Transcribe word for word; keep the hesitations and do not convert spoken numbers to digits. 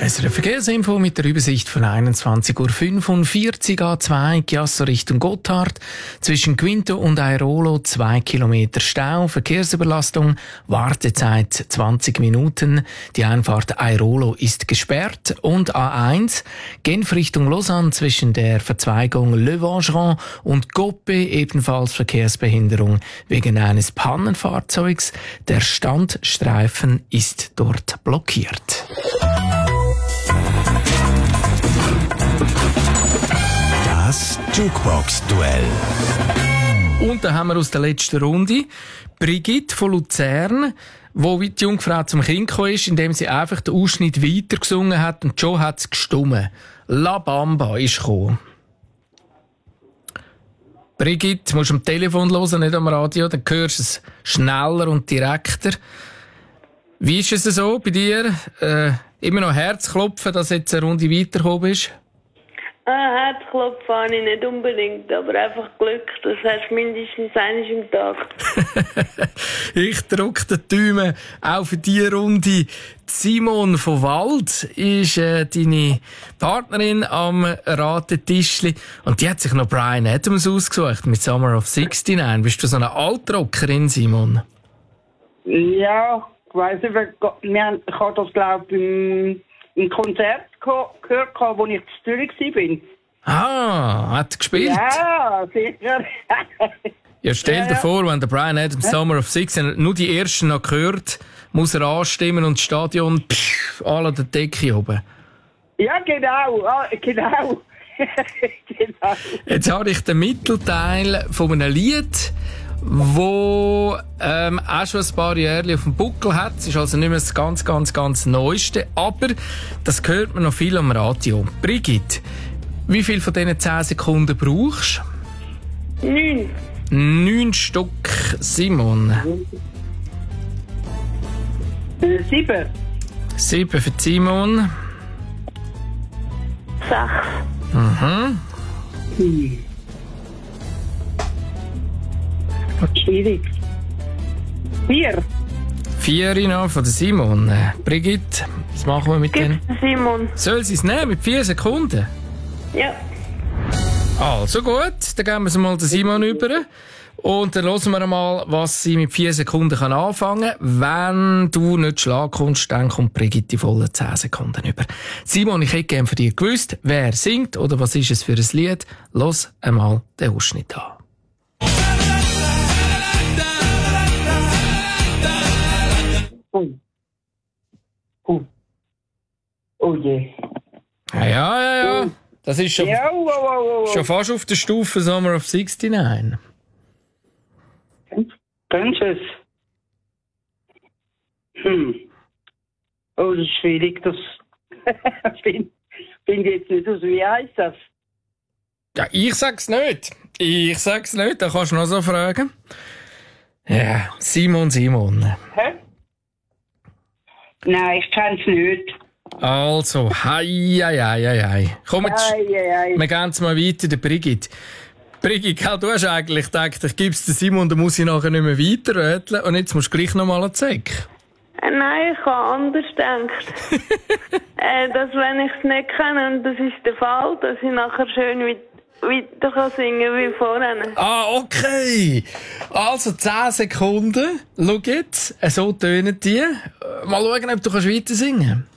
Es ist eine Verkehrsinfo mit der Übersicht von einundzwanzig Uhr fünfundvierzig A zwei Chiasso Richtung Gotthard. Zwischen Quinto und Airolo zwei Kilometer Stau, Verkehrsüberlastung, Wartezeit zwanzig Minuten. Die Einfahrt Airolo ist gesperrt. Und A eins Genf Richtung Lausanne zwischen der Verzweigung Le Vangeron und Goppe ebenfalls Verkehrsbehinderung wegen eines Pannenfahrzeugs. Der Standstreifen ist dort blockiert. Das Jukebox-Duell. Und da haben wir aus der letzten Runde Brigitte von Luzern, wo wie die Jungfrau zum Kind gekommen ist, indem sie einfach den Ausschnitt weiter gesungen hat und schon hat es gestummen. La Bamba ist gekommen. Brigitte, musst du am Telefon hören, nicht am Radio, dann hörst du es schneller und direkter. Wie ist es so bei dir? Äh, immer noch Herzklopfen, dass jetzt eine Runde weitergekommen bist? Ah, Herzklopfen habe ich nicht unbedingt, aber einfach Glück, das hast du mindestens einmal im Tag. Ich drücke den Daumen auch für diese Runde. Simon von Wald ist äh, deine Partnerin am Ratetischli und die hat sich noch Bryan Adams ausgesucht mit Summer of neunundsechzig. Bist du so eine Altrockerin, Simon? Ja, ich weiss nicht, wir haben, ich habe das, glaube ich, im, im Konzert gehört, wo ich in Zürich war. Ah, hat gespielt? Ja, sicher. Ja, stell dir ja, vor, wenn der Bryan Adams Summer of neunundsechzig nur die ersten noch gehört, muss er anstimmen und das Stadion pff, alle an der Decke oben. Ja, genau, ah, genau. genau. Jetzt habe ich den Mittelteil von einem Lied, wo ähm, auch schon ein paar Jahre auf dem Buckel hat. Es ist also nicht mehr das ganz, ganz, ganz Neueste. Aber das hört man noch viel am Radio. Brigitte, wie viel von diesen zehn Sekunden brauchst du? Neun. Neun Stück. Simon. Äh, sieben. Sieben für Simon. Sechs. Mhm. Hm. Schwierig. Vier. Vier noch von der Simon. Äh, Brigitte, was machen wir mit denen? Simon. Soll sie es nehmen mit vier Sekunden? Ja. Also gut, dann geben wir es mal den Simon über. Und dann hören wir mal, was sie mit vier Sekunden kann anfangen kann. Wenn du nicht Schlag kommst, dann kommt Brigitte die vollen zehn Sekunden über. Simon, ich hätte gerne von dir gewusst, wer singt oder was ist es für ein Lied. Los einmal den Ausschnitt an. Oh. Oh. Oh je. Ja, ja, ja. ja. Das ist schon, ja, oh, oh, oh, oh. schon fast auf der Stufe Summer of neunundsechzig. Kennst du es? Hm. Oh, das ist schwierig. Das finde find ich jetzt nicht aus. Wie heisst das? Ja, ich sag's nicht. Ich sag's nicht. Da kannst du noch so fragen. Ja, Simon, Simon. Hä? Nein, ich kenn's nicht. Also, hei, hei, hei, hei. Komm, jetzt, Ei, ei, ei. wir gehen jetzt mal weiter, der Brigitte. Brigitte, du hast eigentlich gedacht, ich gebe es dem Simon, dann muss ich nachher nicht mehr weiterröteln. Und jetzt musst du gleich noch mal an die Säcke. Äh, nein, ich habe anders gedacht. äh, dass wenn ich es nicht kenne, und das ist der Fall, dass ich nachher schön weit- weiter kann singen wie vorhin. Ah, okay. Also, zehn Sekunden. Schau jetzt, so tönen die. Mal schauen, ob du weiter singen kannst.